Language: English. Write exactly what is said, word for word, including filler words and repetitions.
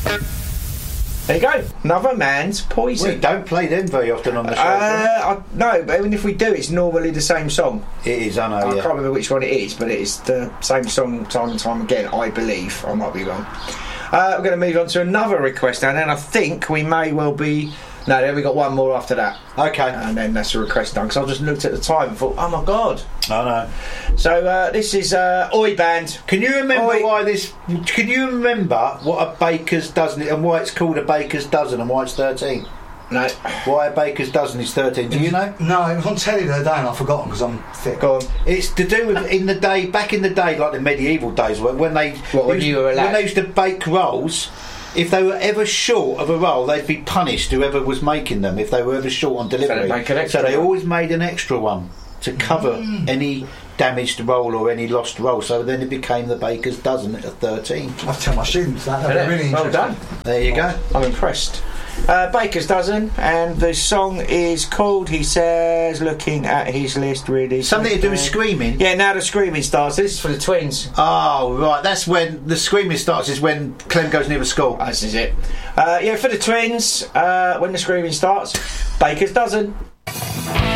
There you go. Another Man's Poison. We don't play them very often on the show. Uh, I, no, but even if we do, it's normally the same song. It is, I know. I yeah. can't remember which one it is, but it is the same song time and time again, I believe. I might be wrong. Uh, we're going to move on to another request now, and I think we may well be... No, then we got one more after that. Okay. And then that's a request done, because I just looked at the time and thought, oh my God. I know. So uh, this is uh, Oi Band. Can you remember Oi. why this... Can you remember what a baker's dozen... And why it's called a baker's dozen and why it's thirteen? No. Why a baker's dozen is thirteen? Do you know? No, it was on telly the other day and I've forgotten because I'm thick. Go on. It's to do with in the day, back in the day, like the medieval days, when, when they What, when used, you were a lad? when they used to bake rolls. If they were ever short of a roll, they'd be punished, whoever was making them, if they were ever short on delivery. So, make an extra so they one. always made an extra one to cover mm. any damaged roll or any lost roll. So then it became the baker's dozen at thirteen. I tell my students that. That'd be really Well interesting. done. There you go. I'm impressed. Uh, Baker's Dozen, and the song is called, he says, looking at his list, really. Something to do with screaming? Yeah, now the screaming starts. This is for the twins. Oh, right. That's when the screaming starts, is when Clem goes near the school. This is it. Uh, yeah, for the twins, uh, when the screaming starts, Baker's Dozen.